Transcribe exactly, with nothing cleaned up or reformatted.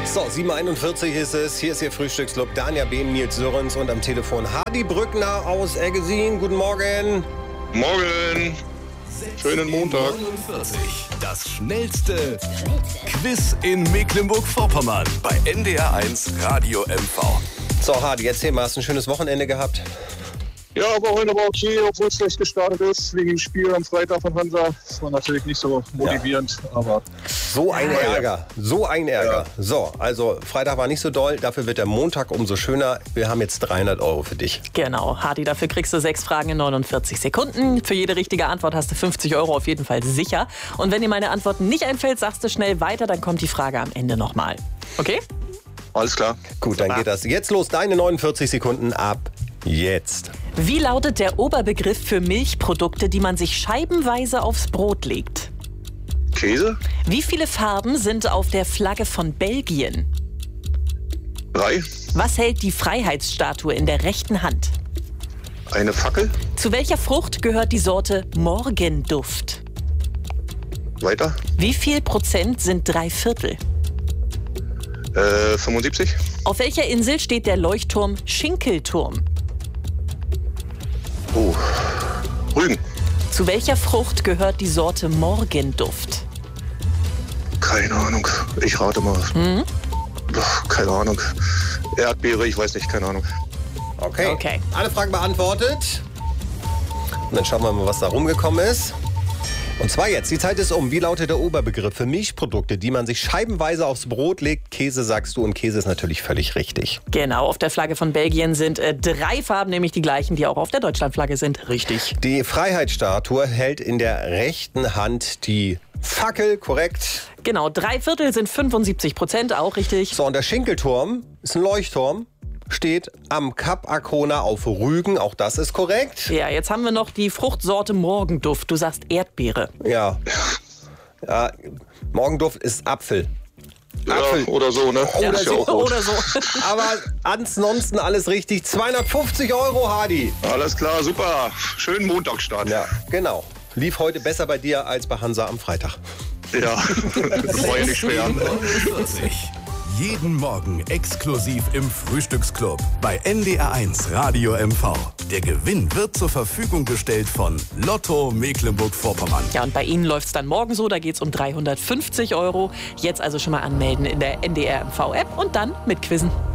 So, sieben Uhr einundvierzig ist es. Hier ist Ihr Frühstücksclub. Danja Behm, Nils Sörens und am Telefon Hardy Brückner aus Eggesin. Guten Morgen. Morgen. Schönen Montag. neunundvierzig. Das schnellste Quiz in Mecklenburg-Vorpommern bei N D R eins Radio M V. So, Hardy, erzähl mal, hast du ein schönes Wochenende gehabt? Ja, Wochenende war okay, obwohl es schlecht gestartet ist, wegen dem Spiel am Freitag von Hansa. Das war natürlich nicht so motivierend, ja. aber... So ein Ärger, so ein Ärger. Ja. So, also Freitag war nicht so doll, dafür wird der Montag umso schöner. Wir haben jetzt dreihundert Euro für dich. Genau, Hardy, dafür kriegst du sechs Fragen in neunundvierzig Sekunden. Für jede richtige Antwort hast du fünfzig Euro auf jeden Fall sicher. Und wenn dir meine Antwort nicht einfällt, sagst du schnell weiter, dann kommt die Frage am Ende nochmal. Okay? Alles klar. Gut, dann geht das jetzt los. Deine neunundvierzig Sekunden ab jetzt. Wie lautet der Oberbegriff für Milchprodukte, die man sich scheibenweise aufs Brot legt? Käse? Wie viele Farben sind auf der Flagge von Belgien? Drei. Was hält die Freiheitsstatue in der rechten Hand? Eine Fackel. Zu welcher Frucht gehört die Sorte Morgenduft? Weiter. Wie viel Prozent sind drei Viertel? Äh, fünfundsiebzig. Auf welcher Insel steht der Leuchtturm Schinkelturm? Oh. Rügen. Zu welcher Frucht gehört die Sorte Morgenduft? Keine Ahnung. Ich rate mal. Mhm. Ach, keine Ahnung. Erdbeere, ich weiß nicht, keine Ahnung. Okay. Okay. Alle Fragen beantwortet. Und dann schauen wir mal, was da rumgekommen ist. Und zwar jetzt, die Zeit ist um. Wie lautet der Oberbegriff für Milchprodukte, die man sich scheibenweise aufs Brot legt? Käse sagst du und Käse ist natürlich völlig richtig. Genau, auf der Flagge von Belgien sind äh, drei Farben, nämlich die gleichen, die auch auf der Deutschlandflagge sind. Richtig. Die Freiheitsstatue hält in der rechten Hand die Fackel, korrekt. Genau, drei Viertel sind fünfundsiebzig Prozent, auch richtig. So, und der Schinkelturm ist ein Leuchtturm. Steht am Kap Arkona auf Rügen, auch das ist korrekt. Ja, jetzt haben wir noch die Fruchtsorte Morgenduft. Du sagst Erdbeere. Ja. Ja, Morgenduft ist Apfel. Ja, Apfel. oder so, ne? Ja, Ist ja auch gut. oder so. Aber ansonsten alles richtig. zweihundertfünfzig Euro, Hardy. Alles klar, super. Schönen Montagsstart. Ja, genau. Lief heute besser bei dir als bei Hansa am Freitag. Ja, das war ja nicht schwer. neunundvierzig. Jeden Morgen exklusiv im Frühstücksclub bei N D R eins Radio M V. Der Gewinn wird zur Verfügung gestellt von Lotto Mecklenburg-Vorpommern. Ja, und bei Ihnen läuft es dann morgen so, da geht es um dreihundertfünfzig Euro. Jetzt also schon mal anmelden in der N D R M V-App und dann mit Quizzen.